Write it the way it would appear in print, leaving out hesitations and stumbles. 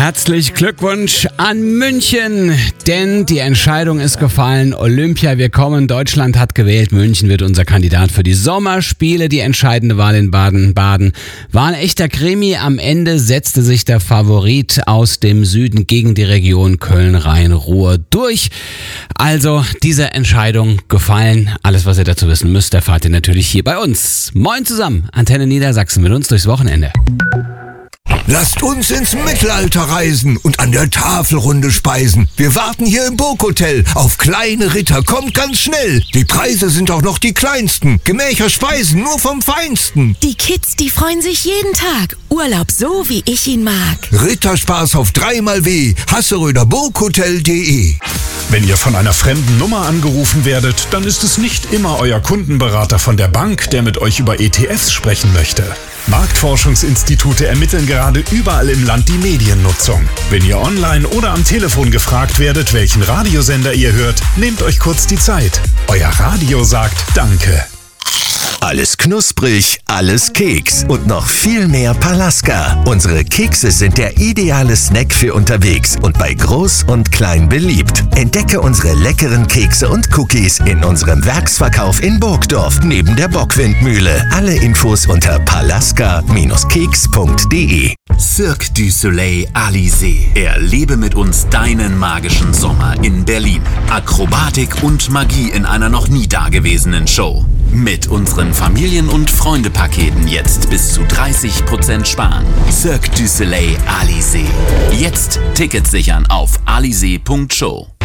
Herzlich Glückwunsch an München, denn die Entscheidung ist gefallen. Olympia, wir kommen. Deutschland hat gewählt. München wird unser Kandidat für die Sommerspiele. Die entscheidende Wahl in Baden-Baden war ein echter Krimi. Am Ende setzte sich der Favorit aus dem Süden gegen die Region Köln-Rhein-Ruhr durch. Also diese Entscheidung gefallen. Alles, was ihr dazu wissen müsst, erfahrt ihr natürlich hier bei uns. Moin zusammen, Antenne Niedersachsen mit uns durchs Wochenende. Lasst uns ins Mittelalter reisen und an der Tafelrunde speisen. Wir warten hier im Burghotel auf kleine Ritter. Kommt ganz schnell. Die Preise sind auch noch die kleinsten. Gemächer Speisen nur vom Feinsten. Die Kids, die freuen sich jeden Tag. Urlaub so, wie ich ihn mag. Ritterspaß auf 3x W. Hasseröderburghotel.de. Wenn ihr von einer fremden Nummer angerufen werdet, dann ist es nicht immer euer Kundenberater von der Bank, der mit euch über ETFs sprechen möchte. Marktforschungsinstitute ermitteln gerade überall im Land die Mediennutzung. Wenn ihr online oder am Telefon gefragt werdet, welchen Radiosender ihr hört, nehmt euch kurz die Zeit. Euer Radio sagt Danke. Alles knusprig, alles Keks und noch viel mehr Palaska. Unsere Kekse sind der ideale Snack für unterwegs und bei Groß und Klein beliebt. Entdecke unsere leckeren Kekse und Cookies in unserem Werksverkauf in Burgdorf neben der Bockwindmühle. Alle Infos unter palaska-keks.de. Cirque du Soleil Alizé. Erlebe mit uns deinen magischen Sommer in Berlin. Akrobatik und Magie in einer noch nie dagewesenen Show. Mit unseren Familien- und Freunde-Paketen jetzt bis zu 30% sparen. Cirque du Soleil Alizé. Jetzt Tickets sichern auf alizé.show.